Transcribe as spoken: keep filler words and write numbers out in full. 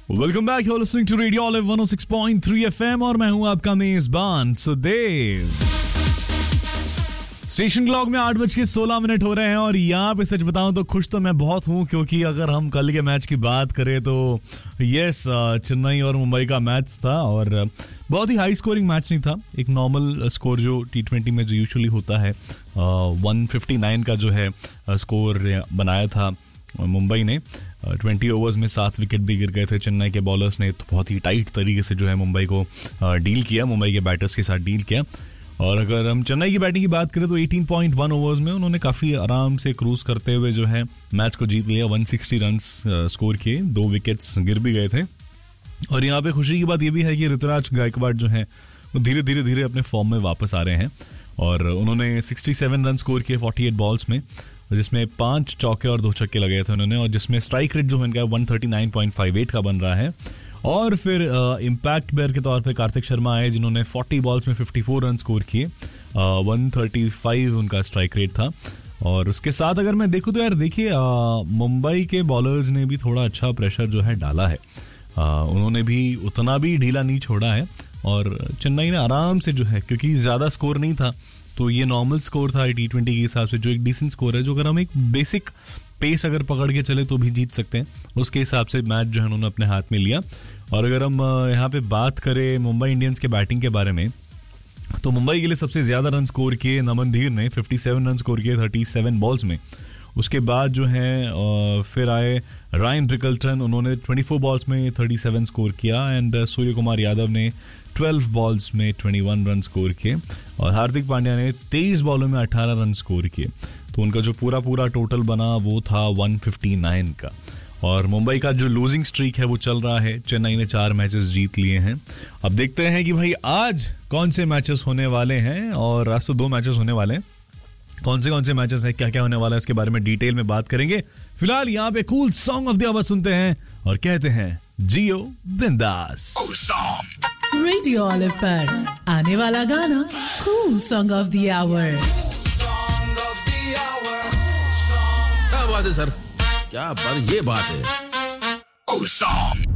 Welcome back, you are listening to radio olive one O six point three FM और मैं हूं आपका मेजबान सुदेव। स्टेशन क्लॉक में आठ बज के सोलह मिनट हो रहे हैं और यहाँ पे सच बताऊं तो खुश तो मैं बहुत हूं, क्योंकि अगर हम कल के मैच की बात करें तो यस, चेन्नई और मुंबई का मैच था और बहुत ही हाई स्कोरिंग मैच नहीं था। एक नॉर्मल स्कोर जो टी ट्वेंटी में जो यूजुअली होता है, वन फिफ्टी नाइन का जो है स्कोर बनाया था मुंबई ने। ट्वेंटी ओवर्स में सात विकेट भी गिर गए थे। चेन्नई के बॉलर्स ने तो बहुत ही टाइट तरीके से जो है मुंबई को डील किया, मुंबई के बैटर्स के साथ डील किया। और अगर हम चेन्नई की बैटिंग की बात करें तो अठारह पॉइंट वन ओवर्स में उन्होंने काफ़ी आराम से क्रूज करते हुए जो है मैच को जीत लिया। एक सौ साठ रन्स स्कोर किए, दो विकेट्स गिर भी गए थे। और यहाँ पे खुशी की बात ये भी है कि ऋतुराज गायकवाड़ जो है वो धीरे धीरे धीरे अपने फॉर्म में वापस आ रहे हैं और उन्होंने सड़सठ रन स्कोर किए अड़तालीस बॉल्स में, जिसमें पांच चौके और दो छक्के लगे थे उन्होंने, और जिसमें स्ट्राइक रेट जो है इनका एक सौ उनतालीस पॉइंट पाँच आठ का बन रहा है। और फिर इम्पैक्ट प्लेयर के तौर पे कार्तिक शर्मा आए, जिन्होंने चालीस बॉल्स में चौवन रन स्कोर किए, एक सौ पैंतीस उनका स्ट्राइक रेट था। और उसके साथ अगर मैं देखूं तो यार देखिए, मुंबई के बॉलर्स ने भी थोड़ा अच्छा प्रेशर जो है डाला है, आ, उन्होंने भी उतना भी ढीला नहीं छोड़ा है। और चेन्नई ने आराम से जो है, क्योंकि ज़्यादा स्कोर नहीं था तो ये नॉर्मल स्कोर था टी ट्वेंटी के हिसाब से, जो एक डिसेंट स्कोर है, जो अगर हम एक बेसिक पेस अगर पकड़ के चले तो भी जीत सकते हैं, उसके हिसाब से मैच जो है उन्होंने अपने हाथ में लिया। और अगर हम यहाँ पे बात करें मुंबई इंडियंस के बैटिंग के बारे में, तो मुंबई के लिए सबसे ज़्यादा रन स्कोर किए नमन धीर ने, सत्तावन रन स्कोर किए सैंतीस बॉल्स में। उसके बाद जो है फिर आए रायन रिकल्टन, उन्होंने चौबीस बॉल्स में सैंतीस स्कोर किया। एंड सूर्य कुमार यादव ने बारह बॉल्स में इक्कीस रन स्कोर किए और हार्दिक पांड्या ने तेईस बॉलों में अठारह रन स्कोर किए। तो उनका जो पूरा पूरा टोटल बना वो था एक सौ उनसठ का। और मुंबई का जो लूजिंग स्ट्रीक है वो चल रहा है, चेन्नई ने चार मैचेस जीत लिए हैं। अब देखते हैं कि भाई आज कौन से मैचेस होने वाले हैं, और आज तो दो मैचेस होने वाले हैं। कौन से कौन से मैचेस हैं, क्या क्या होने वाला है, इसके बारे में डिटेल में बात करेंगे। फिलहाल यहाँ पे cool song of the our सुनते हैं और कहते हैं जियो बिंदास। रेडियो ऑलिव पर आने वाला गाना cool song of the our. क्या बात है सर, क्या बात, ये बात है। Cool song.